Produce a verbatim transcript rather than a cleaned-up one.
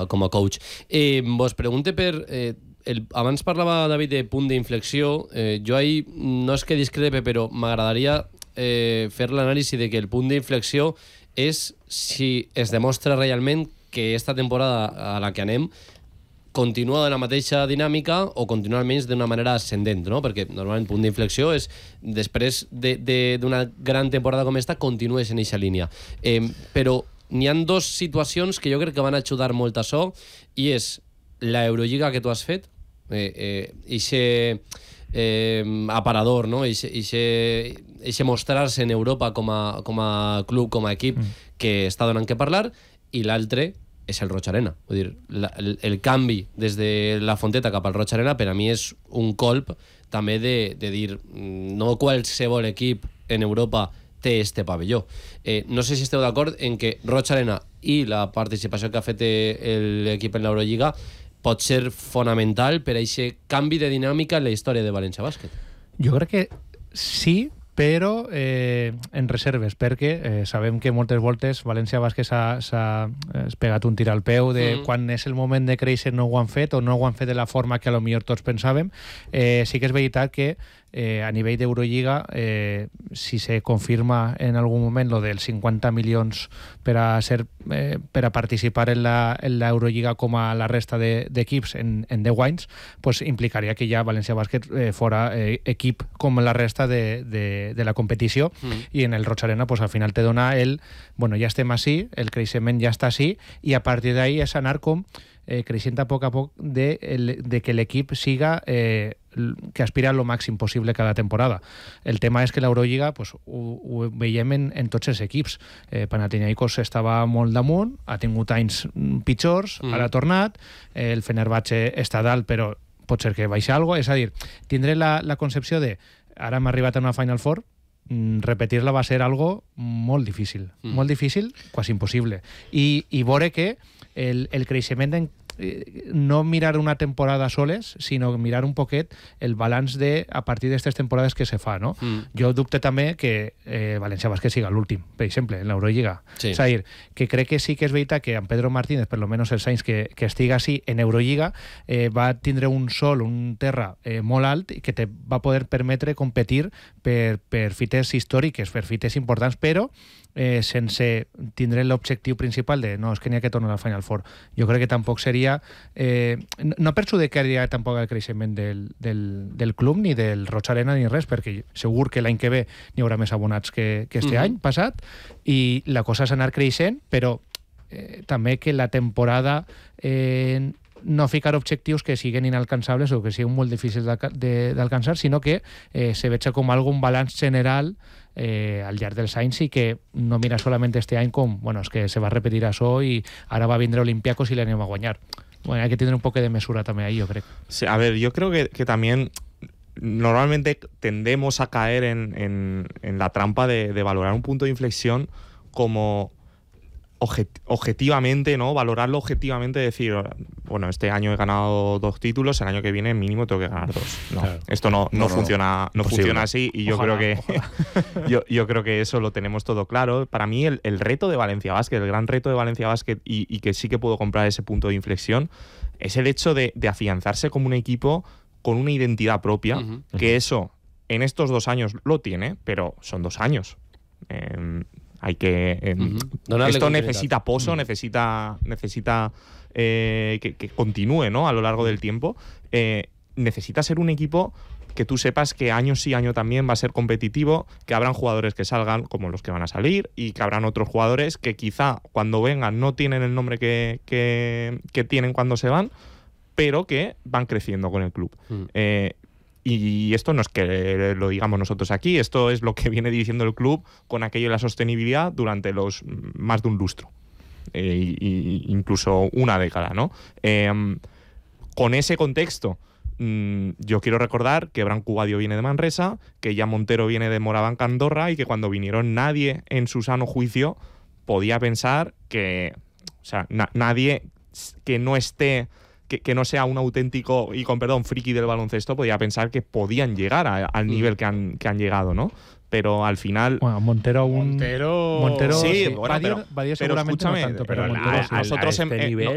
com a coach. Eh, vos pregunte per... Eh, el, abans parlava, David, de punt d'inflexió. Eh, jo ahí no és que discrepe, però m'agradaria eh, fer l'anàlisi de que el punt d'inflexió és si es demostra realment que esta temporada a la que anem continua de la mateixa dinàmica o continua almenys d'una manera ascendent, no? Perquè normalment punt d'inflexió és després d'una de, gran temporada com esta continues en aquesta línia. Eh, però n'hi ha dos situacions que jo crec que van ajudar molt a això, i és la Eurolliga que tu has fet, eh, eh, ixe eh, aparador, no? Ixe, ixe, ixe mostrar-se en Europa com a, com a club, com a equip, mm. que està donant que parlar, i l'altre és el Roig Arena. Vull dir, la, el, el canvi des de la Fonteta cap al Roig Arena per a mi és un colp també de, de dir no qualsevol equip en Europa té este pavelló. Eh, no sé si esteu d'acord en que Roig Arena i la participació que ha fet l'equip en l'Eurolliga pot ser fonamental per a aquest canvi de dinàmica en la història de València Bàsquet. Jo crec que sí, però eh, en reserves, perquè eh, sabem que moltes voltes València Bàsquet s'ha pegat un tir al peu de mm. quan és el moment de créixer no ho han fet o no ho han fet de la forma que a lo millor tots pensàvem. Eh, sí que és veritat que eh, a nivell d'Eurolliga, eh, si se confirma en algun moment lo dels cinquanta milions per a, ser, eh, per a participar en l'Eurolliga com a la resta d'equips de, en, en deu anys, pues implicaria que ja València Bàsquet eh, fora eh, equip com la resta de, de, de la competició, mm. i en el Roig Arena pues, al final te dona el, bueno, ja estem així, el creixement ja està així, i a partir d'ahí és anar com eh, creixent a poc a poc de, el, de que l'equip siga eh, que aspira a lo màxim possible cada temporada. El tema és que l'Eurolliga pues, ho, ho veiem en, en tots els equips. Eh, Panathinaikos estava molt damunt, ha tingut anys pitjors, mm. ara ha tornat, eh, el Fenerbahce està dalt, però pot ser que baixi alguna cosa. És a dir, tindré la, la concepció de ara hem arribat a una Final Four, repetir-la va ser algo molt difícil, mm. molt difícil, quasi impossible. I, i veure que el, el creixement en no mirar una temporada soles, sinó mirar un poquet el balanç de a partir d'aquestes temporades que se fa, no? Mm. Jo dubte també que eh, València Bàsquet siga l'últim, per exemple, en l'Eurolliga. Sí. És a dir, que crec que sí que és veritat que en Pedro Martínez, per lo menos els anys que, que estiga així en Eurolliga, eh, va tindre un sol, un terra eh, molt alt i que te va poder permetre competir per, per fites històriques, per fites importants, però eh, sense tindre l'objectiu principal de no, és que n'hi ha que tornar al Final Four. Jo crec que tampoc seria Eh, no perjudicaria tampoc el creixement del, del, del club ni del Roig Arena ni res, perquè segur que l'any que ve n'hi haurà més abonats que, que este mm-hmm. any passat, i la cosa és anar creixent, però eh, també que la temporada eh, no ficar objectius que siguin inalcançables o que siguin molt difícils d'alcançar, sinó que eh, se veja com algun balanç general eh, al llarg dels anys, i que no mira solament este any com, bueno, és que se va repetir això i ara va vindre Olympiacos i l'anem a guanyar. Bueno, hay que tener un poco de mesura también ahí, yo creo. Sí, a ver, yo creo que, que también normalmente tendemos a caer en, en, en la trampa de, de valorar un punto de inflexión como objet, objetivamente, ¿no? Valorarlo objetivamente, decir, bueno, este año he ganado dos títulos, el año que viene mínimo tengo que ganar dos. No, claro. Esto no, no, no funciona, no, no funciona así, y yo ojalá, creo que yo, yo creo que eso lo tenemos todo claro. Para mí el, el reto de Valencia Bàsquet, el gran reto de Valencia Bàsquet, y, y que sí que puedo comprar ese punto de inflexión, es el hecho de, de afianzarse como un equipo con una identidad propia, uh-huh. que eso en estos dos años lo tiene, pero son dos años. Eh, Hay que eh, uh-huh. esto necesita pozo, uh-huh. necesita necesita eh, que, que continúe, ¿no? A lo largo del tiempo. Eh, necesita ser un equipo que tú sepas que año sí año también va a ser competitivo, que habrán jugadores que salgan como los que van a salir, y que habrán otros jugadores que quizá cuando vengan no tienen el nombre que, que, que tienen cuando se van, pero que van creciendo con el club. Uh-huh. Eh, Y esto no es que lo digamos nosotros aquí, esto es lo que viene diciendo el club con aquello de la sostenibilidad durante los más de un lustro, eh, y, incluso una década, ¿no? Eh, con ese contexto, mmm, yo quiero recordar que Bran Cubadio viene de Manresa, que ya Montero viene de Morabanca, Andorra, y que cuando vinieron nadie en su sano juicio podía pensar que, o sea, na- nadie que no esté... Que, que no sea un auténtico, y con perdón, friki del baloncesto, podía pensar que podían llegar a, al nivel que han, que han llegado, ¿no? Pero al final... Bueno, Montero... Un... Montero... Montero sí, sí. bueno, Badir, pero, Badir pero seguramente escúchame, no tanto, pero, pero Montero a, sí. nosotros a este en, nivel,